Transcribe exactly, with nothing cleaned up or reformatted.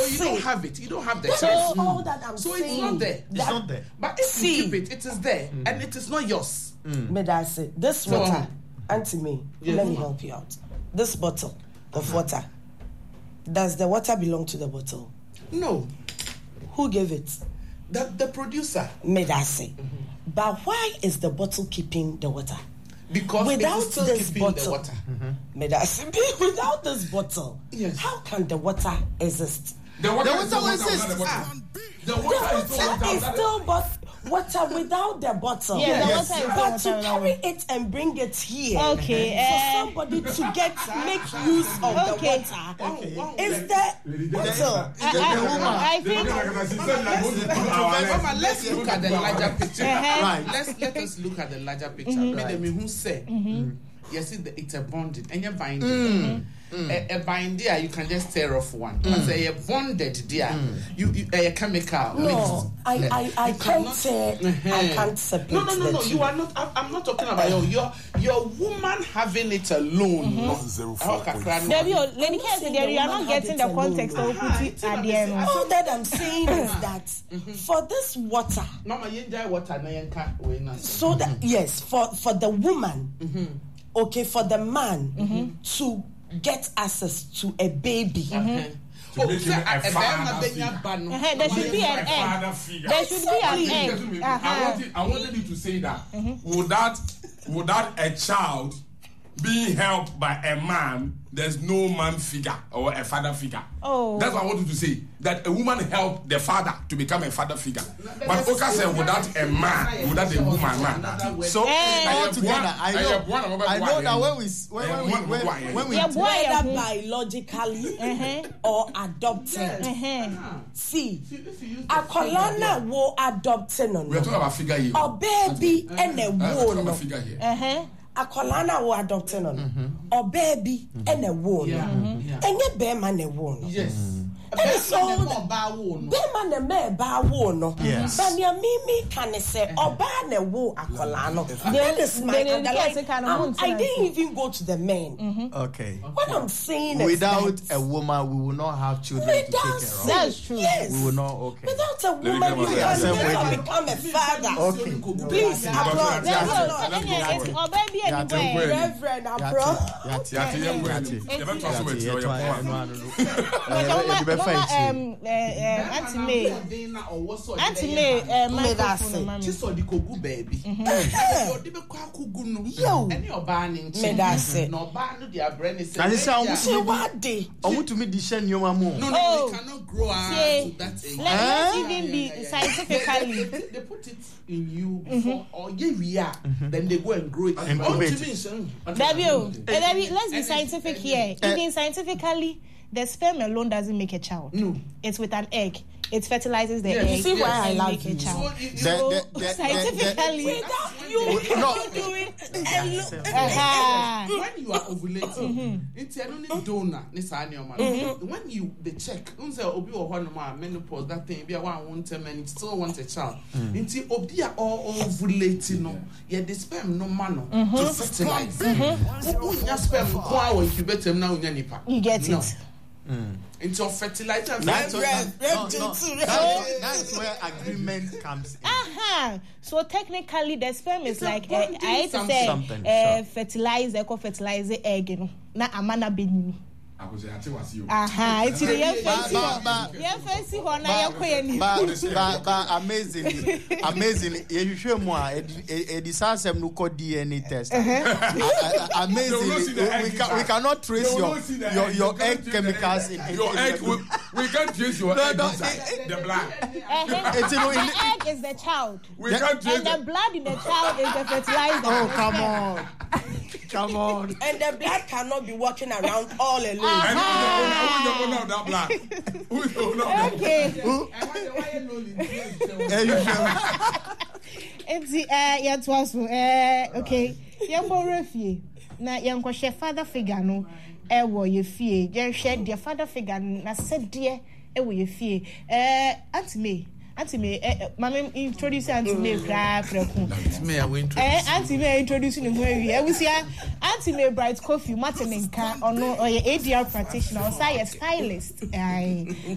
you don't have it. You don't have the choice. That's all that I'm so saying. So it's not there. It's not there. But if See, you keep it, it is there, mm. and it is not yours. Mm. May I say this so, water, Auntie May, yes. let me help you out. This bottle of mm-hmm. water, does the water belong to the bottle? No. Who gave it? The the producer. May I say, mm-hmm. but why is the bottle keeping the water? Because without it is still this keeping bottle, the water. Mm-hmm. May I say, without this bottle, yes. how can the water exist? The water, the water water exists. The water, ah. the water, the water is, is still but water without the bottle. Yeah, yes. the water but is to water carry it and bring it here, okay, for uh, somebody to get make use of okay. the water, okay. is the bottle. I, I, I think. Mama, let's look at the larger picture. Uh-huh. Right. Let's let us look at the larger picture. Mm-hmm. Right. Who say? Mm-hmm. Yes, it's a bonding, and you're binding. Mm. Mm. A, a binder, you can just tear off one. Mm. But say a bonded, dear, mm. you, you a chemical. No, I, I, I can't say. Uh-huh. I can't separate. No, no, no, no. Two. You are not. I, I'm not talking about your your your woman having it alone. Mm-hmm. No, zero four. Lady, Lady Kelsey, there you are not getting the context of put it at the end. All that I'm saying is that mm-hmm. for this water, Mama, you enjoy water, na so that yes, for for the woman. Mm-hmm. Okay, for the man mm-hmm. to get access to a baby. Mm-hmm. To make him a father figure. Uh-huh. There should be an egg. There should be an egg. Uh-huh. I, wanted, I wanted you to say that. Mm-hmm. Would that would that a child being helped by a man, there's no man figure or a father figure. Oh. That's what I wanted to say. That a woman helped the father to become a father figure. But Oka said, without a man, without a woman, man. So, all together, I know, I know that when we, when, when, when, when, when we yeah, whether biologically uh-huh. or adopted, uh-huh. see, Akolana will adopt no. We're talking about figure here. Or baby and a woman. woman. Figure here. Uh-huh. Akolana will adopt no. Or baby and a woman. And your bear man a woman. Yes. And so, Bema ne me ba wo no. But near Mimi can say, or ban a wo akolano. That is my um, I didn't even go to the men. Mm-hmm. Okay. What I'm saying is without that a woman, we will not have children without, to take care of. That's true. Yes. We will not, okay. Without a woman, you can never become a father. Okay. Please, applaud. Oh, baby, anyway. Reverend, applaud. Um, uh, uh, Auntie May, Auntie May, uh, microphone, just saw the kogu baby. Yo, and your banning, Medase, no ban, the brain is and it's a what day. I want to meet the Shen Yoma more. No, no, we cannot grow up to that age. Let's even be scientifically. They put it in you before, or yeah, we are. Then they go and grow it. Let's be scientific here. Even scientifically, the sperm alone doesn't make a child. No. It's with an egg. It fertilizes the yes, egg. You see why I like a child. So, you, so the, the, the, scientifically, the, the, you no. do it. Uh-huh. When you are ovulating, it's a only donor. When you the check, menopause that thing be a one one term and it still wants a child. Until obia all ovulating, no, yet the sperm no mano to fertilize. Your sperm go incubate now in any part. You get it. Mm. Into fertilizer. That's, no, no, no. That, that's where agreement comes in. Uh-huh. So technically, the sperm is it's like uh, I hate to say uh, sure. fertilizer, co fertilizer egg. You know, na amana beni. Aha, it's the young fancy one. Young fancy one. But but amazingly, amazingly, you show more. A disaster no code D N A test. Amazingly, we can we cannot trace your your your egg chemicals in your egg. We can't trace your egg inside the blood. The egg is the child. We can't trace and the blood in the child is the fertilizer. Oh come on. Come on. And the blood cannot be walking around all alone. Uh-huh. Who is the owner of that blood? Who is the owner of okay. that blood? It's uh yeah it was uh okay. Yambo refie. Na yanko she father figure no e wo ye fie. Je share the father figure na said dear e wo ye fie. Eh Auntie May Auntie May, uh, Mamma introduce Auntie May. Auntie May, I will introduce. Eh, Auntie May introducing the movie. I will see Auntie May Bright Coffee, Martin and Car, or no, or your A D R practitioner, or say a stylist. I